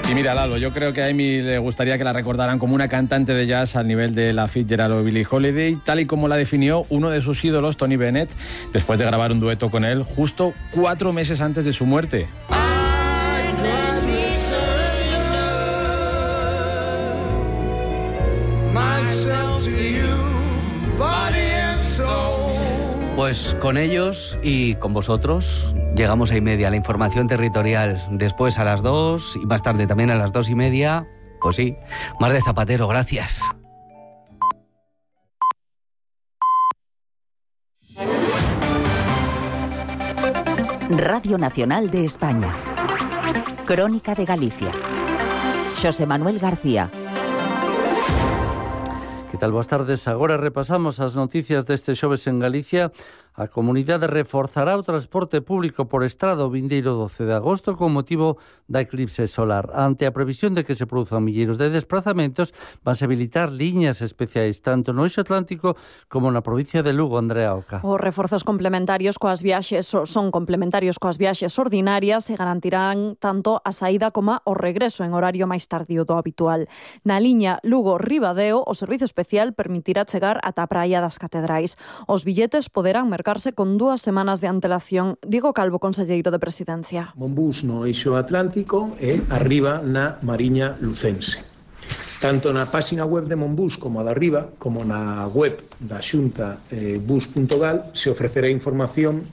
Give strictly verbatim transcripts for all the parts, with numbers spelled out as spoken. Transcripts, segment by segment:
Y mira, Lalo, yo creo que a Amy le gustaría que la recordaran como una cantante de jazz al nivel de la Fitzgerald o Billie Holiday, tal y como la definió uno de sus ídolos, Tony Bennett, después de grabar un dueto con él justo cuatro meses antes de su muerte. Pues con ellos y con vosotros llegamos a y media, la información territorial. Después a las dos y más tarde también a las dos y media, pues sí, más de Zapatero, gracias. Radio Nacional de España. Crónica de Galicia. Xosé Manuel García. Que tal? Boas tardes. Agora repasamos as noticias deste xoves en Galicia. A comunidade reforzará o transporte público por estrada o vindeiro doce de agosto con motivo da eclipse solar. Ante a previsión de que se produzan milleiros de desplazamentos, vanse habilitar liñas especiais tanto no eixo atlántico como na provincia de Lugo. Andrea Oca. Os reforzos complementarios coas viaxes son complementarios coas viaxes ordinarias e garantirán tanto a saída como o regreso en horario máis tardío do habitual. Na liña Lugo-Ribadeo, o servizo especial permitirá chegar ata a praia das Catedrais. Os billetes poderán mercar con dúas semanas de antelación. Diego Calvo, conselleiro de Presidencia. Monbús no eixo atlántico e arriba na Mariña Lucense. Tanto na páxina web de Monbús como a de arriba, como na web da Xunta eh, bus punto gal, se ofrecerá información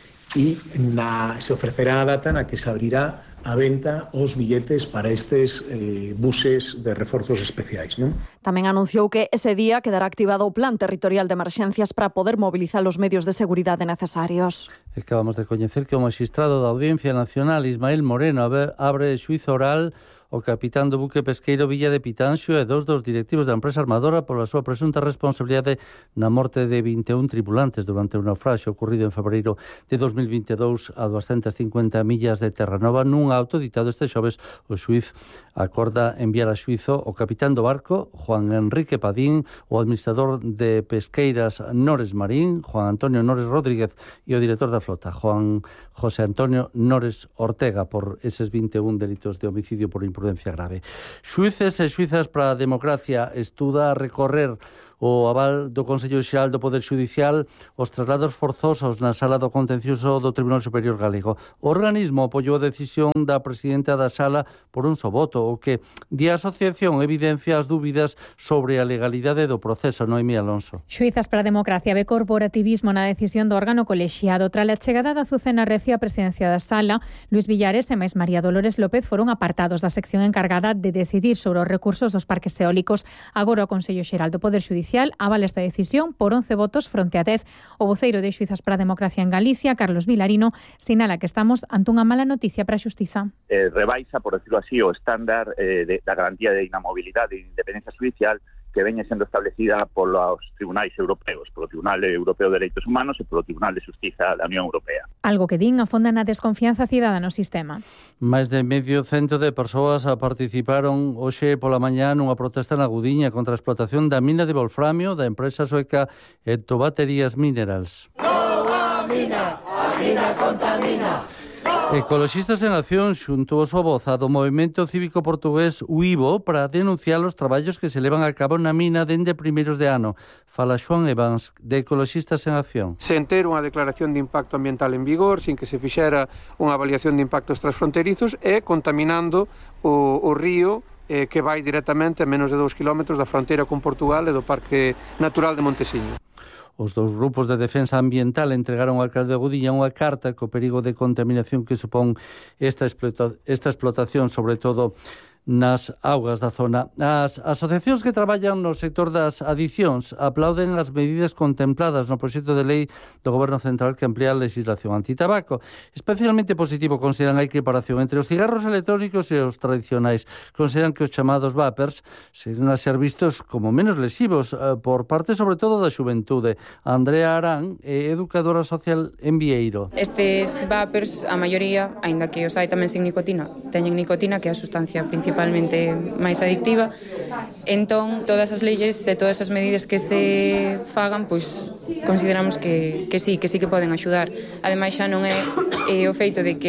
e na, se ofrecerá a data na que se abrirá a venta os billetes para estes eh, buses de reforzos especiais, non? Tamén anunciou que ese día quedará activado o Plan Territorial de Emerxencias para poder mobilizar os medios de seguridade necesarios. Acabamos de coñecer que o magistrado da Audiencia Nacional, Ismael Moreno, abre xuízo oral o capitán do buque pesqueiro Villa de Pitanxo e dos dos directivos da empresa armadora pola súa presunta responsabilidade na morte de vinte e un tripulantes durante un naufraxio ocorrido en febreiro de dos mil vinte e dous a doscientas cincuenta millas de Terranova. Nun auto ditado este xoves, o xuíz acorda enviar a xuízo o capitán do barco, Juan Enrique Padín, o administrador de pesqueiras Nores Marín, Juan Antonio Nores Rodríguez, e o director da flota, Juan José Antonio Nores Ortega, por eses vinte e un delitos de homicidio por imprudencia grave. Xuíces e xuizas para a democracia estuda a recorrer o aval do Consello Xeral do Poder Xudicial os traslados forzosos na sala do contencioso do Tribunal Superior Galego. O organismo apoiou a decisión da presidenta da sala por un só voto, o que di a asociación evidencia as dúbidas sobre a legalidade do proceso. Noemí Alonso. Xuizas para a democracia ve corporativismo na decisión do órgano colexiado. Tras a chegada da Azucena Recio á presidencia da sala, Luis Villares e máis María Dolores López foron apartados da sección encargada de decidir sobre os recursos dos parques eólicos. Agora o Consello Xeral do Poder Xudicial avala esta decisión por once votos fronte a dez. O voceiro de Xuizas para a Democracia en Galicia, Carlos Vilarino, sinala que estamos ante unha mala noticia para a xustiza. Eh, rebaixa, por decirlo así, o estándar eh, de, da garantía de inamobilidade e independencia judicial que veña sendo establecida polos tribunais europeos, polo Tribunal Europeo de Dereitos Humanos e polo Tribunal de Xustiza da Unión Europea. Algo que din afonda na desconfianza cidadá no sistema. Máis de medio cento de persoas participaron hoxe pola mañá nunha protesta na Gudiña contra a explotación da mina de wolframio da empresa sueca Eto Baterías Minerals. No a mina, a mina contamina. Ecoloxistas en Acción xuntou a súa voz a do movimento cívico portugués UIVO para denunciar os traballos que se levan a cabo na mina dende primeiros de ano. Fala Xoán Evans, de Ecoloxistas en Acción. Sen ter unha declaración de impacto ambiental en vigor, sin que se fixera unha avaliación de impactos transfronterizos e contaminando o, o río eh, que vai directamente a menos de dous kilómetros da fronteira con Portugal e do Parque Natural de Montesiño. Os dous grupos de defensa ambiental entregaron ao alcalde de Gudiña unha carta co perigo de contaminación que supón esta, explota, esta explotación, sobre todo nas augas da zona. As asociacións que traballan no sector das adicións aplauden as medidas contempladas no proxecto de lei do Goberno Central que amplía a legislación antitabaco. Especialmente positivo consideran a equiparación entre os cigarros electrónicos e os tradicionais. Consideran que os chamados vapers serán a ser vistos como menos lesivos eh, por parte sobre todo da xuventude. Andrea Arán é educadora social en Vieiro. Estes vapers, a maioría, aínda que os hai tamén sin nicotina, teñen nicotina, que é a sustancia principal principalmente máis adictiva. Entón, todas as leyes e todas as medidas que se fagan, pois consideramos que, que sí, que sí que poden axudar. Ademais, xa non é, é o feito de que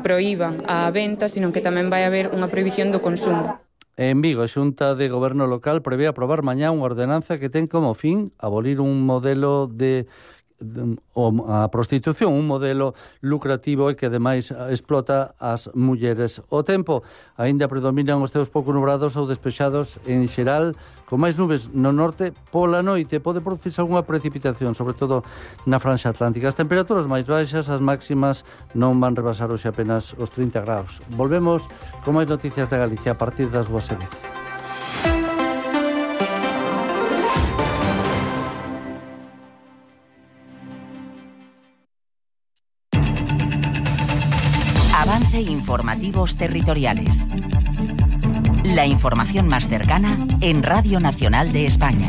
proíban a venta, sino que tamén vai haber unha prohibición do consumo. En Vigo, a Xunta de Goberno Local prevé aprobar mañá unha ordenanza que ten como fin abolir un modelo de a prostitución, un modelo lucrativo e que ademais explota as mulleres. O tempo, aínda predominan os teus pouco nubrados ou despexados en xeral, con máis nubes no norte. Pola noite pode producirse algunha precipitación, sobre todo na franxa atlántica. As temperaturas máis baixas, as máximas non van rebasar hoxe apenas os trinta graus. Volvemos con máis noticias de Galicia a partir das dúas e dez. Avance informativos territoriales. La información más cercana en Radio Nacional de España.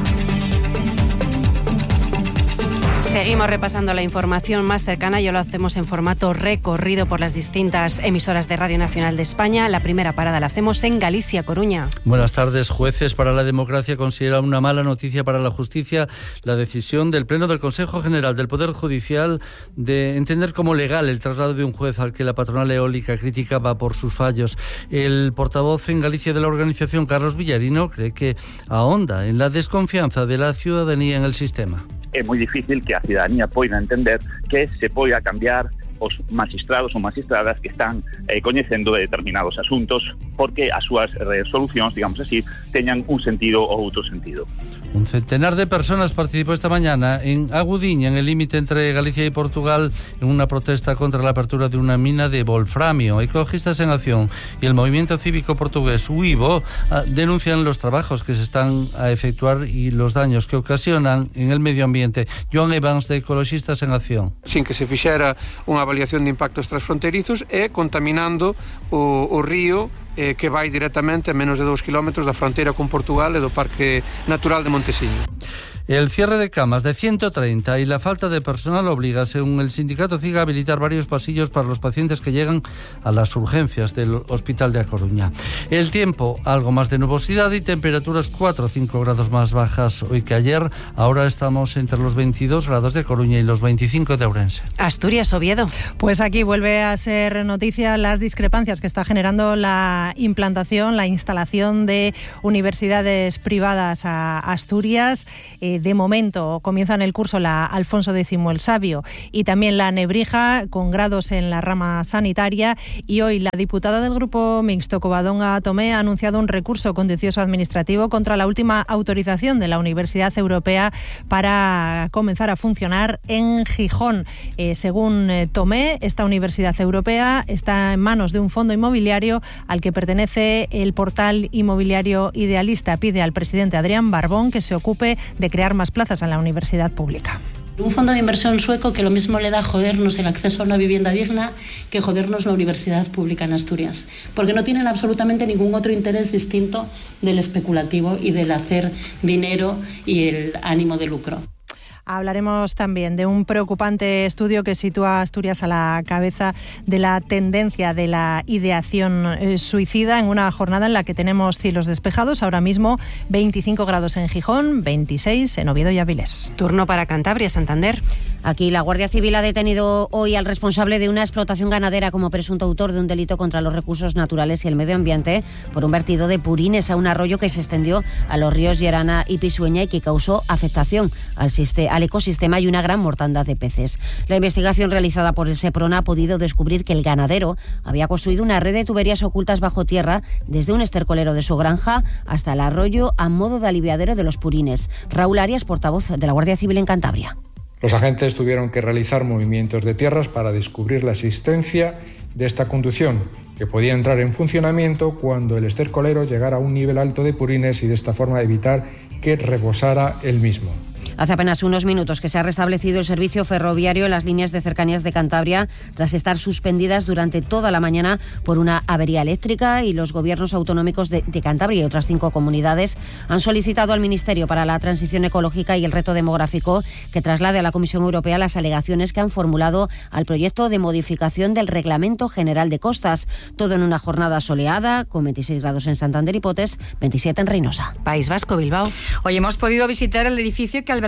Seguimos repasando la información más cercana y lo hacemos en formato recorrido por las distintas emisoras de Radio Nacional de España. La primera parada la hacemos en Galicia, Coruña. Buenas tardes. Jueces para la Democracia consideran una mala noticia para la justicia la decisión del Pleno del Consejo General del Poder Judicial de entender como legal el traslado de un juez al que la patronal eólica criticaba por sus fallos. El portavoz en Galicia de la organización, Carlos Villarino, cree que ahonda en la desconfianza de la ciudadanía en el sistema. É moi difícil que a cidadanía poida entender que se poida cambiar os magistrados ou magistradas que están eh, coñecendo de determinados asuntos porque as súas resolucións, digamos así, teñan un sentido ou outro sentido. Un centenar de personas participó esta mañana en Agudiña, en el límite entre Galicia y Portugal, en una protesta contra la apertura de una mina de wolframio. Ecologistas en Acción y el movimiento cívico portugués U I V O denuncian los trabajos que se están a efectuar y los daños que ocasionan en el medio ambiente. Joan Evans, de Ecologistas en Acción. Sin que se fixera unha avaliación de impactos transfronterizos e contaminando o, o río eh, que vai directamente a menos de dous kilómetros da fronteira con Portugal e do Parque Natural de Montesiño. El cierre de camas de ciento treinta y la falta de personal obliga, según el sindicato CIG, a habilitar varios pasillos para los pacientes que llegan a las urgencias del Hospital de A Coruña. El tiempo, algo más de nubosidad y temperaturas cuatro o cinco grados más bajas hoy que ayer. Ahora estamos entre los veintidós grados de Coruña y los veinticinco de Ourense. Asturias, Oviedo. Pues aquí vuelve a ser noticia las discrepancias que está generando la implantación, la instalación de universidades privadas a Asturias. Eh, de momento comienzan el curso la Alfonso X el Sabio y también la Nebrija, con grados en la rama sanitaria, y hoy la diputada del Grupo Mixto, Covadonga Tomé, ha anunciado un recurso contencioso administrativo contra la última autorización de la Universidad Europea para comenzar a funcionar en Gijón. Eh, según eh, Tomé, esta Universidad Europea está en manos de un fondo inmobiliario al que pertenece el portal inmobiliario Idealista. Pide al presidente Adrián Barbón que se ocupe de crear más plazas en la universidad pública. Un fondo de inversión sueco que lo mismo le da jodernos el acceso a una vivienda digna que jodernos la universidad pública en Asturias, porque no tienen absolutamente ningún otro interés distinto del especulativo y del hacer dinero y el ánimo de lucro. Hablaremos también de un preocupante estudio que sitúa a Asturias a la cabeza de la tendencia de la ideación eh, suicida, en una jornada en la que tenemos cielos despejados. Ahora mismo veinticinco grados en Gijón, veintiséis en Oviedo y Avilés. Turno para Cantabria, Santander. Aquí la Guardia Civil ha detenido hoy al responsable de una explotación ganadera como presunto autor de un delito contra los recursos naturales y el medio ambiente por un vertido de purines a un arroyo que se extendió a los ríos Llerana y Pisueña y que causó afectación al, sistema, al ecosistema y una gran mortandad de peces. La investigación realizada por el SEPRONA ha podido descubrir que el ganadero había construido una red de tuberías ocultas bajo tierra desde un estercolero de su granja hasta el arroyo a modo de aliviadero de los purines. Raúl Arias, portavoz de la Guardia Civil en Cantabria. Los agentes tuvieron que realizar movimientos de tierras para descubrir la existencia de esta conducción, que podía entrar en funcionamiento cuando el estercolero llegara a un nivel alto de purines y de esta forma evitar que rebosara el mismo. Hace apenas unos minutos que se ha restablecido el servicio ferroviario en las líneas de cercanías de Cantabria tras estar suspendidas durante toda la mañana por una avería eléctrica, y los gobiernos autonómicos de, de Cantabria y otras cinco comunidades han solicitado al Ministerio para la Transición Ecológica y el Reto Demográfico que traslade a la Comisión Europea las alegaciones que han formulado al proyecto de modificación del Reglamento General de Costas. Todo en una jornada soleada, con veintiséis grados en Santander y Potes, veintisiete en Reynosa. País Vasco, Bilbao. Hoy hemos podido visitar el edificio que alberga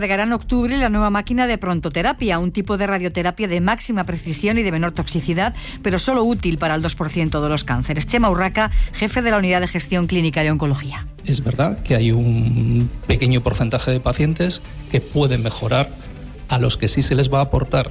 llegará en octubre la nueva máquina de prontoterapia, un tipo de radioterapia de máxima precisión y de menor toxicidad, pero solo útil para el dos por ciento de los cánceres. Chema Urraca, jefe de la Unidad de Gestión Clínica de Oncología. Es verdad que hay un pequeño porcentaje de pacientes que pueden mejorar, a los que sí se les va a aportar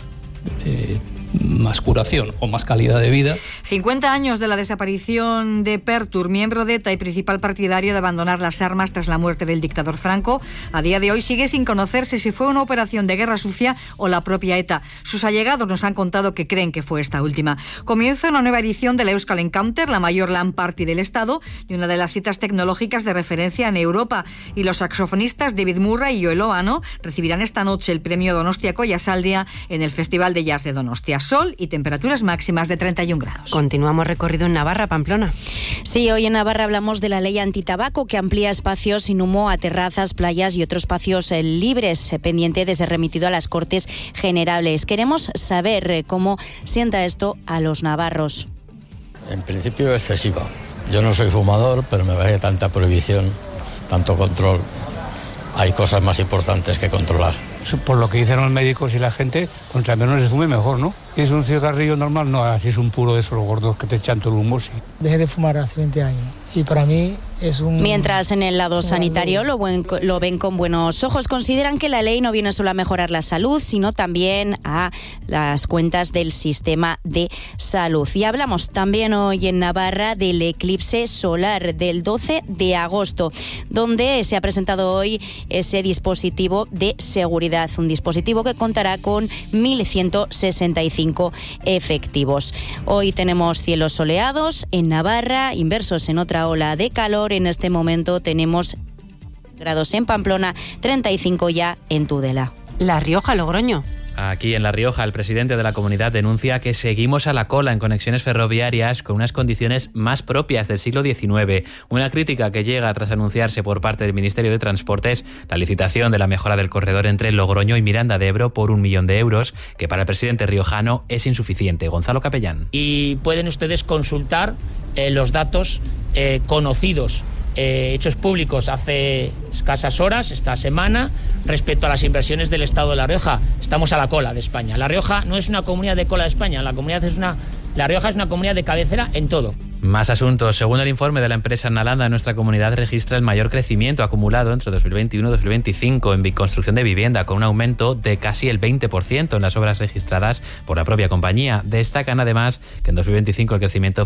eh, más curación o más calidad de vida. cincuenta años de la desaparición de Pertur, miembro de ETA y principal partidario de abandonar las armas tras la muerte del dictador Franco. A día de hoy sigue sin conocerse si fue una operación de guerra sucia o la propia ETA. Sus allegados nos han contado que creen que fue esta última. Comienza una nueva edición de la Euskal Encounter, la mayor LAN party del Estado y una de las citas tecnológicas de referencia en Europa. Y los saxofonistas David Murray y Joel Oano recibirán esta noche el premio Donostiako Jazaldia en el Festival de Jazz de Donostia. Sol y temperaturas máximas de treinta y un grados. Continuamos recorrido en Navarra, Pamplona. Sí, hoy en Navarra hablamos de la ley antitabaco que amplía espacios sin humo a terrazas, playas y otros espacios eh, libres, eh, pendiente de ser remitido a las Cortes Generales. Queremos saber eh, cómo sienta esto a los navarros. En principio excesiva. Yo no soy fumador, pero me parece tanta prohibición, tanto control. Hay cosas más importantes que controlar. Por lo que dicen los médicos y la gente, contra menos se fume mejor, ¿no? ¿Es un cigarrillo normal? No, así es un puro de esos gordos que te echan todo el humo, sí. Dejé de fumar hace veinte años y para mí es un... Mientras en el lado sanitario lo, buen, lo ven con buenos ojos, consideran que la ley no viene solo a mejorar la salud, sino también a las cuentas del sistema de salud. Y hablamos también hoy en Navarra del eclipse solar del doce de agosto, donde se ha presentado hoy ese dispositivo de seguridad, un dispositivo que contará con mil ciento sesenta y cinco efectivos. Hoy tenemos cielos soleados en Navarra, inversos en otra ola de calor. En este momento tenemos grados en Pamplona, treinta y cinco ya en Tudela. La Rioja, Logroño. Aquí en La Rioja, el presidente de la comunidad denuncia que seguimos a la cola en conexiones ferroviarias con unas condiciones más propias del siglo diecinueve. Una crítica que llega tras anunciarse por parte del Ministerio de Transportes la licitación de la mejora del corredor entre Logroño y Miranda de Ebro por un millón de euros, que para el presidente riojano es insuficiente. Gonzalo Capellán. Y pueden ustedes consultar eh, los datos eh, conocidos, Eh, hechos públicos hace escasas horas, esta semana, respecto a las inversiones del Estado de La Rioja. Estamos a la cola de España. La Rioja no es una comunidad de cola de España, la, comunidad es una, La Rioja es una comunidad de cabecera en todo. Más asuntos. Según el informe de la empresa Nalanda, nuestra comunidad registra el mayor crecimiento acumulado entre dos mil veintiuno y dos mil veinticinco en construcción de vivienda, con un aumento de casi el veinte por ciento en las obras registradas por la propia compañía. Destacan además que en dos mil veinticinco el crecimiento